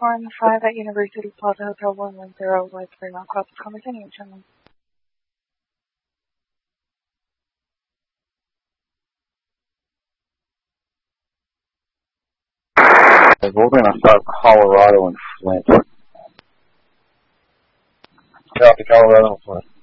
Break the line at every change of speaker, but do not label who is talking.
Unicorn 5 at University Plaza Hotel 110, White for non-cross conversation.
We're going to start Colorado and Flint. Copy, Colorado and Flint.